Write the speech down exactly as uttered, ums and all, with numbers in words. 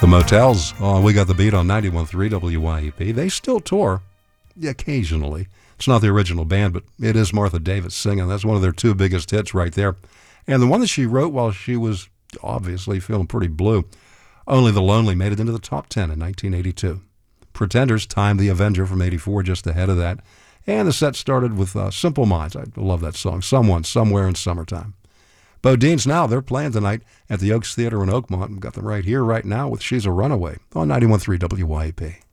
The Motels, oh, we got the beat on ninety-one point three W Y E P. They still tour occasionally. It's not the original band, but it is Martha Davis singing. That's one of their two biggest hits right there. And the one that she wrote while she was obviously feeling pretty blue, Only the Lonely, made it into the top ten in nineteen eighty-two. Pretenders, Time the Avenger from eighty-four, just ahead of that. And the set started with uh, Simple Minds. I love that song. Someone, Somewhere in Summertime. Bodine's Now, they're playing tonight at the Oaks Theater in Oakmont. We've got them right here, right now with She's a Runaway on ninety-one point three W Y E P.